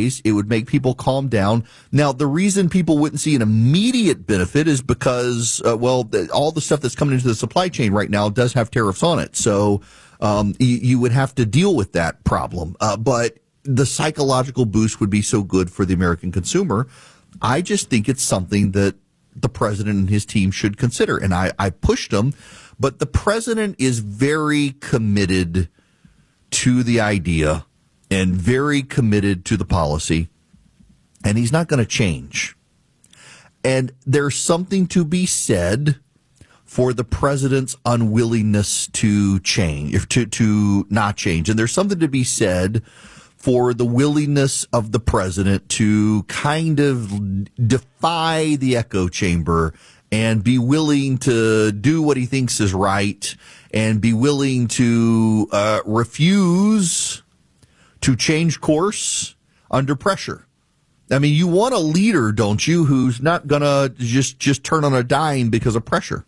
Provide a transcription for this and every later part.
days. It would make people calm down. Now, the reason people wouldn't see an immediate benefit is because, all the stuff that's coming into the supply chain right now does have tariffs on it. So you would have to deal with that problem. But the psychological boost would be so good for the American consumer. I just think it's something that the president and his team should consider. And I pushed them, but the president is very committed to the idea and very committed to the policy, and he's not going to change. And there's something to be said for the president's unwillingness to change, to not change. And there's something to be said for the willingness of the president to kind of defy the echo chamber and be willing to do what he thinks is right and be willing to refuse to change course under pressure. I mean, you want a leader, don't you, who's not going to just turn on a dime because of pressure.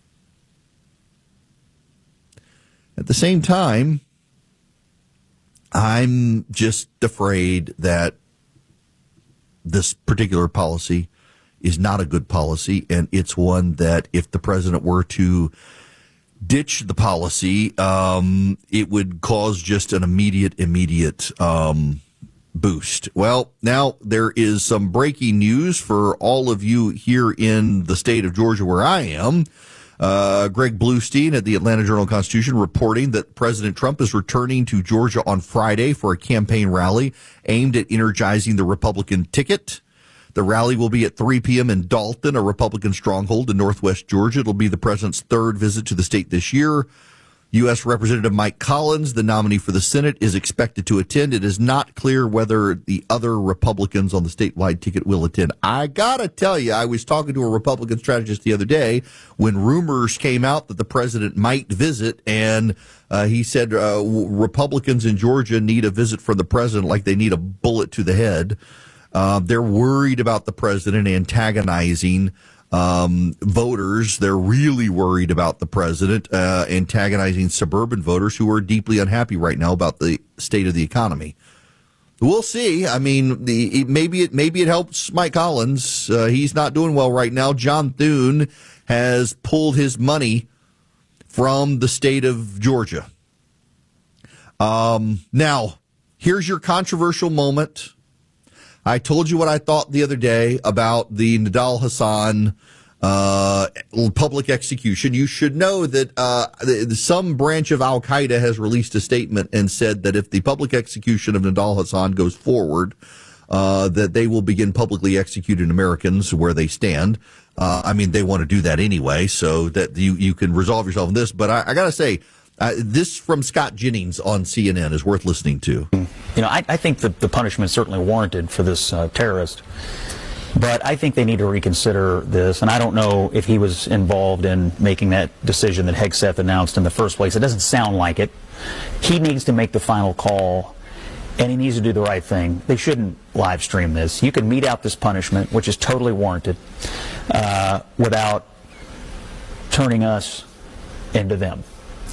At the same time, I'm just afraid that this particular policy is not a good policy, and it's one that if the president were to ditch the policy, it would cause just an immediate boost. Well, now there is some breaking news for all of you here in the state of Georgia where I am. Greg Bluestein at the Atlanta Journal-Constitution reporting that President Trump is returning to Georgia on Friday for a campaign rally aimed at energizing the Republican ticket. The rally will be at 3 p.m. in Dalton, a Republican stronghold in northwest Georgia. It'll be the president's third visit to the state this year. U.S. Representative Mike Collins, the nominee for the Senate, is expected to attend. It is not clear whether the other Republicans on the statewide ticket will attend. I gotta tell you, I was talking to a Republican strategist the other day when rumors came out that the president might visit, and he said Republicans in Georgia need a visit from the president like they need a bullet to the head. They're worried about the president antagonizing voters. They're really worried about the president antagonizing suburban voters who are deeply unhappy right now about the state of the economy. We'll see. I mean, maybe it helps Mike Collins. He's not doing well right now. John Thune has pulled his money from the state of Georgia. Now, here's your controversial moment. I told you what I thought the other day about the Nidal Hasan public execution. You should know that some branch of Al-Qaeda has released a statement and said that if the public execution of Nidal Hasan goes forward, that they will begin publicly executing Americans where they stand. I mean, they want to do that anyway, so that you can resolve yourself in this. But I got to say, this from Scott Jennings on CNN is worth listening to. You know, I think that the punishment is certainly warranted for this terrorist, but I think they need to reconsider this, and I don't know if he was involved in making that decision that Hegseth announced in the first place. It doesn't sound like it. He needs to make the final call, and he needs to do the right thing. They shouldn't live stream this. You can mete out this punishment, which is totally warranted, without turning us into them.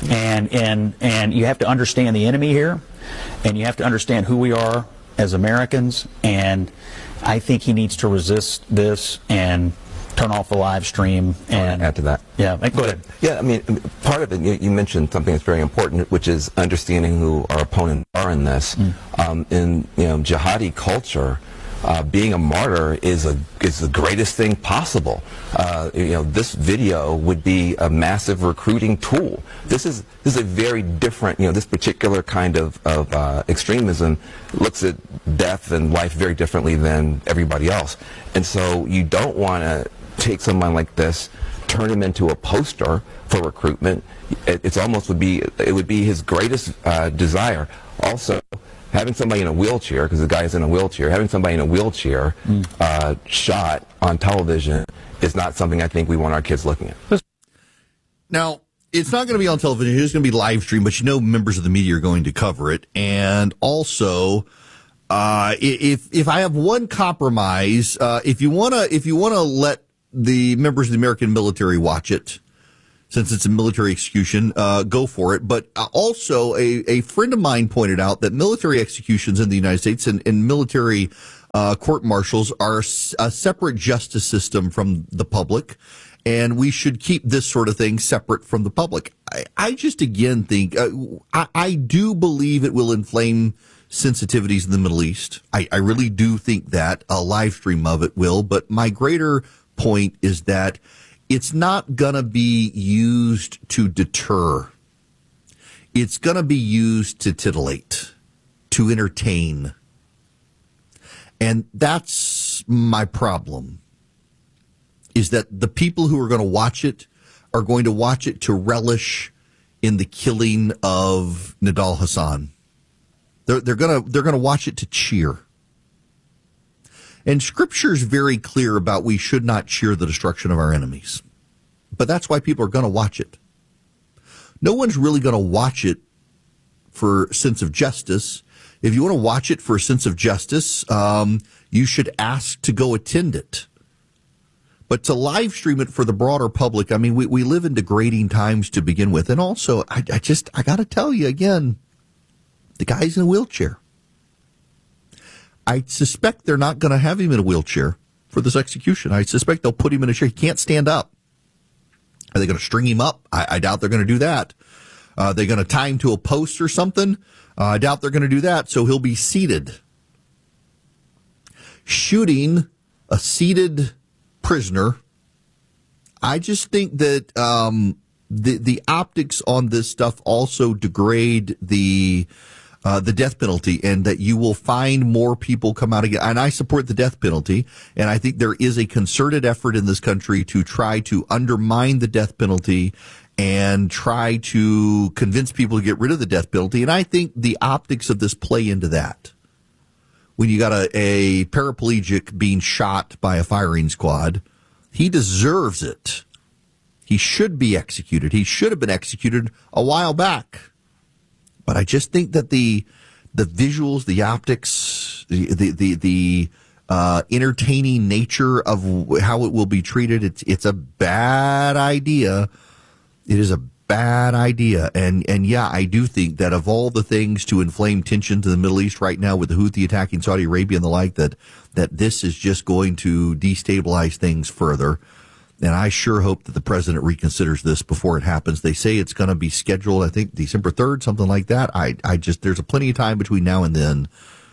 And you have to understand the enemy here, and you have to understand who we are as Americans, and I think he needs to resist this and turn off the live stream. And add to that. Yeah, go ahead. Yeah, I mean, part of it, you mentioned something that's very important, which is understanding who our opponents are in this. In jihadi culture, being a martyr is the greatest thing possible. This video would be a massive recruiting tool. This is a very different. This particular kind of extremism looks at death and life very differently than everybody else. And so you don't want to take someone like this, turn him into a poster for recruitment. It would be his greatest desire. Also, having somebody in a wheelchair, because the guy is in a wheelchair, having somebody in a wheelchair shot on television is not something I think we want our kids looking at. Now, it's not going to be on television. It's going to be live streamed, but members of the media are going to cover it. And also, if I have one compromise, if you want to let the members of the American military watch it, since it's a military execution, go for it. But also, a friend of mine pointed out that military executions in the United States and military court martials are a separate justice system from the public, and we should keep this sort of thing separate from the public. I just, again, think I do believe it will inflame sensitivities in the Middle East. I really do think that a live stream of it will, but my greater point is that it's not going to be used to deter. It's going to be used to titillate, to entertain. And that's my problem, is that the people who are going to watch it are going to watch it to relish in the killing of Nidal Hasan. They're going to watch it to cheer. And Scripture is very clear about we should not cheer the destruction of our enemies. But that's why people are going to watch it. No one's really going to watch it for a sense of justice. If you want to watch it for a sense of justice, you should ask to go attend it. But to live stream it for the broader public, I mean, we live in degrading times to begin with. And also, I got to tell you again, the guy's in a wheelchair. I suspect they're not going to have him in a wheelchair for this execution. I suspect they'll put him in a chair. He can't stand up. Are they going to string him up? I doubt they're going to do that. Are they going to tie him to a post or something? I doubt they're going to do that, so he'll be seated. Shooting a seated prisoner, I just think that the optics on this stuff also degrade the death penalty, and that you will find more people come out again. And I support the death penalty, and I think there is a concerted effort in this country to try to undermine the death penalty and try to convince people to get rid of the death penalty. And I think the optics of this play into that. When you got a paraplegic being shot by a firing squad, he deserves it. He should be executed. He should have been executed a while back. But I just think that the visuals, the optics, the entertaining nature of how it will be treated, it's a bad idea. It is a bad idea. And yeah, I do think that of all the things to inflame tensions in the Middle East right now with the Houthi attacking Saudi Arabia and the like, that this is just going to destabilize things further. And I sure hope that the president reconsiders this before it happens. They say it's going to be scheduled, I think, December 3rd, something like that. There's a plenty of time between now and then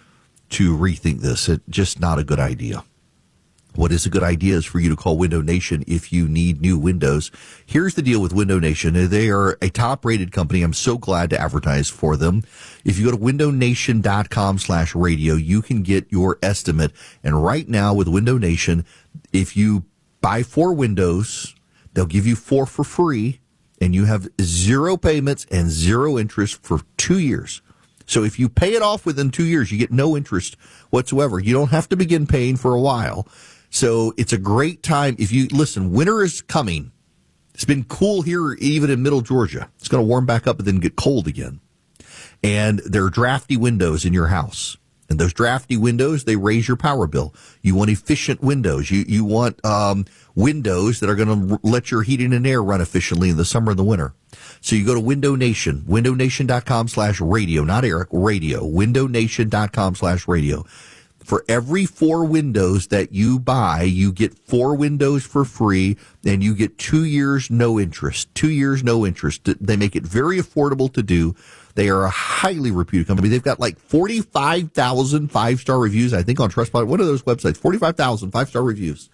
to rethink this. It's just not a good idea. What is a good idea is for you to call Window Nation if you need new windows. Here's the deal with Window Nation. They are a top-rated company. I'm so glad to advertise for them. If you go to windownation.com/radio, you can get your estimate. And right now with Window Nation, if you buy 4 windows, they'll give you 4 for free, and you have 0 payments and 0 interest for 2 years. So if you pay it off within 2 years, you get no interest whatsoever. You don't have to begin paying for a while. So it's a great time. If you listen, winter is coming. It's been cool here, even in middle Georgia. It's going to warm back up and then get cold again. And there are drafty windows in your house. And those drafty windows, they raise your power bill. You want efficient windows. You want windows that are going to let your heating and air run efficiently in the summer and the winter. So you go to Window Nation, windownation.com/radio, not Eric, radio, windownation.com/radio. For every 4 windows that you buy, you get 4 windows for free, and you get 2 years no interest. 2 years no interest. They make it very affordable to do. They are a highly reputed company. They've got like 45,000 5-star reviews, I think, on Trustpilot. One of those websites, 45,000 5-star reviews.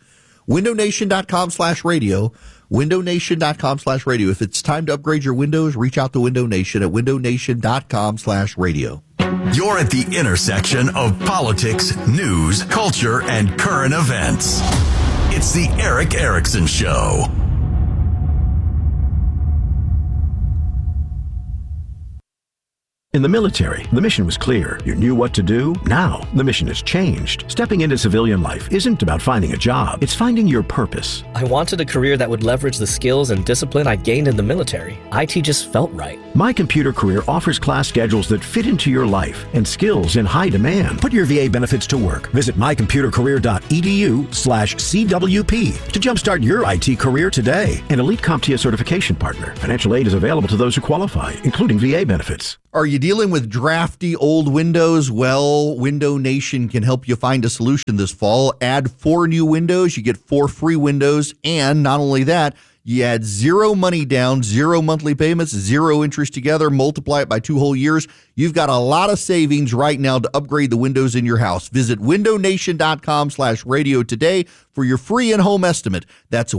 windownation.com/radio. windownation.com/radio. If it's time to upgrade your windows, reach out to Window Nation at windownation.com/radio. You're at the intersection of politics, news, culture, and current events. It's the Erick Erickson Show. In the military, the mission was clear. You knew what to do. Now, the mission has changed. Stepping into civilian life isn't about finding a job. It's finding your purpose. I wanted a career that would leverage the skills and discipline I gained in the military. IT just felt right. My Computer Career offers class schedules that fit into your life and skills in high demand. Put your VA benefits to work. Visit mycomputercareer.edu/CWP to jumpstart your IT career today. An elite CompTIA certification partner. Financial aid is available to those who qualify, including VA benefits. Are you dealing with drafty old windows? Well, Window Nation can help you find a solution this fall. Add 4 new windows, you get 4 free windows, and not only that, you add 0 money down, 0 monthly payments, 0 interest together, multiply it by 2 whole years. You've got a lot of savings right now to upgrade the windows in your house. Visit windownation.com/radio today for your free in-home estimate. That's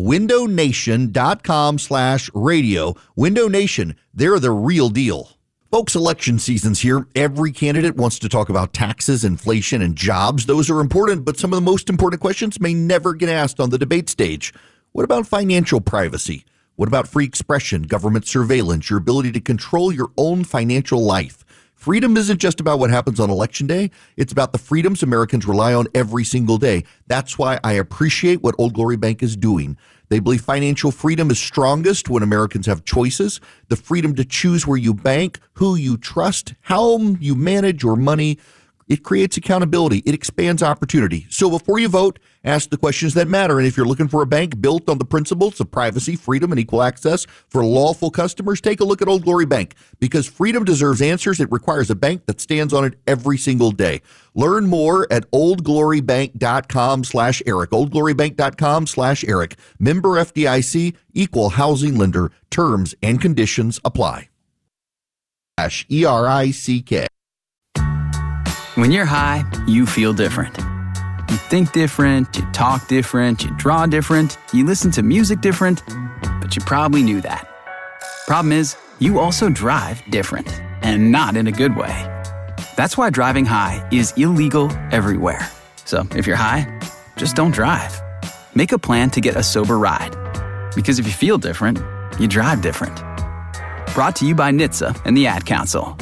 windownation.com/radio. Window Nation, they're the real deal. Folks, election season's here. Every candidate wants to talk about taxes, inflation, and jobs. Those are important, but some of the most important questions may never get asked on the debate stage. What about financial privacy? What about free expression, government surveillance, your ability to control your own financial life? Freedom isn't just about what happens on Election Day. It's about the freedoms Americans rely on every single day. That's why I appreciate what Old Glory Bank is doing. They believe financial freedom is strongest when Americans have choices, the freedom to choose where you bank, who you trust, how you manage your money. It creates accountability. It expands opportunity. So before you vote, ask the questions that matter. And if you're looking for a bank built on the principles of privacy, freedom, and equal access for lawful customers, take a look at Old Glory Bank. Because freedom deserves answers, it requires a bank that stands on it every single day. Learn more at oldglorybank.com/Eric. oldglorybank.com/Eric. Member FDIC, equal housing lender. Terms and conditions apply. ERICK. When you're high, you feel different. You think different, you talk different, you draw different, you listen to music different, but you probably knew that. Problem is, you also drive different, and not in a good way. That's why driving high is illegal everywhere. So if you're high, just don't drive. Make a plan to get a sober ride. Because if you feel different, you drive different. Brought to you by NHTSA and the Ad Council.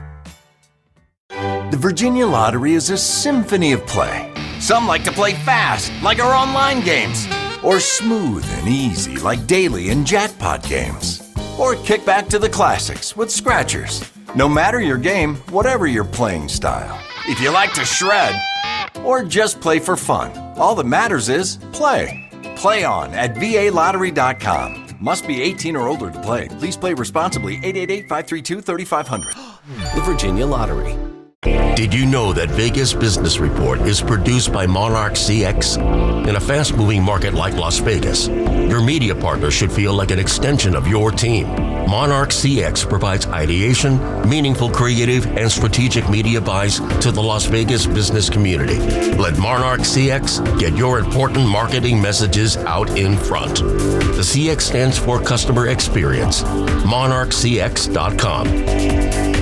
The Virginia Lottery is a symphony of play. Some like to play fast, like our online games, or smooth and easy, like daily and jackpot games, or kick back to the classics with scratchers. No matter your game, whatever your playing style. If you like to shred, or just play for fun, all that matters is play. Play on at VALottery.com. Must be 18 or older to play. Please play responsibly. 888-532-3500. The Virginia Lottery. Did you know that Vegas Business Report is produced by Monarch CX? In a fast-moving market like Las Vegas, your media partner should feel like an extension of your team. Monarch CX provides ideation, meaningful creative, and strategic media buys to the Las Vegas business community. Let Monarch CX get your important marketing messages out in front. The CX stands for Customer Experience. MonarchCX.com.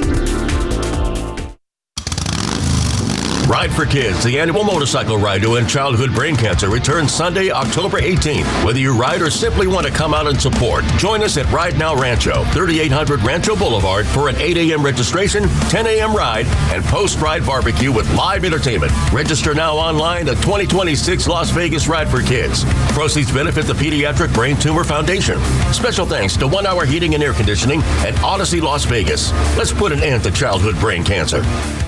Ride for Kids, the annual motorcycle ride to end childhood brain cancer, returns Sunday, October 18th. Whether you ride or simply want to come out and support, join us at Ride Now Rancho, 3800 Rancho Boulevard for an 8 a.m. registration, 10 a.m. ride, and post-ride barbecue with live entertainment. Register now online at 2026 Las Vegas Ride for Kids. Proceeds benefit the Pediatric Brain Tumor Foundation. Special thanks to 1 Hour Heating and Air Conditioning at Odyssey Las Vegas. Let's put an end to childhood brain cancer.